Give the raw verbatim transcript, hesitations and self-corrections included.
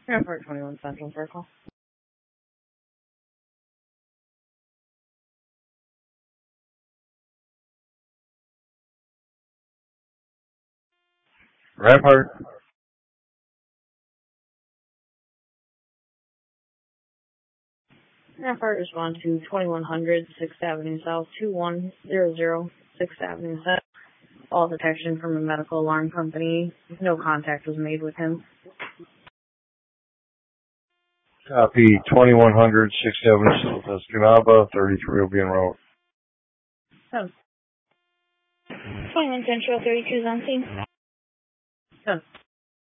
Rampart twenty-one Central Circle. Rampart. Rampart, respond to twenty-one hundred sixth Avenue South, two one zero zero sixth Avenue South. All detection from a medical alarm company. No contact was made with him. Copy. twenty-one hundred sixth Avenue South, Escanaba, thirty-three Obion Road. Done. twenty-one Central, thirty-two is on scene. Done.